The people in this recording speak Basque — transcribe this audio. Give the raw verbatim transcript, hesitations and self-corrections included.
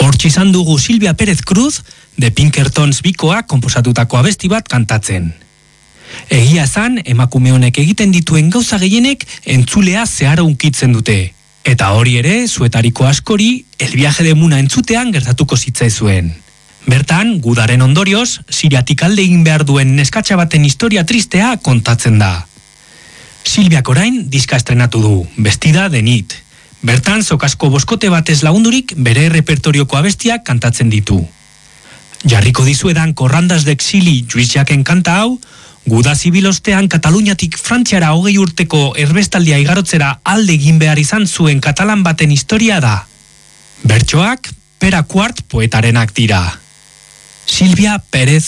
Hortxe izan dugu Silvia Pérez Cruz, The Pinkertons bikoa konposatutako abesti bat kantatzen. Egia esan, emakume honek egiten dituen gauza gehienek entzulea zeharo unkitzen dute. Eta hori ere, zuetariko askori, El viaje de Muna entzutean gertatuko zitzaizuen. Bertan, gudaren ondorioz, Siriatik alde egin behar duen neskatxa baten historia tristea kontatzen da. Silviak orain diska estrenatu du, Vestida de nit. Bertan, zokasko boskote batez lagundurik bere repertorioko abestiak kantatzen ditu. Jarriko dizuedan Korrandas de Exili Lluís Llachsen kanta hau, guda zibil ostean Kataluniatik Frantziara hogei urteko erbestaldia igarotzera alde egin behar izan zuen katalan baten historia da. Bertsoak Pere Quart poetarenak dira. Silvia Pérez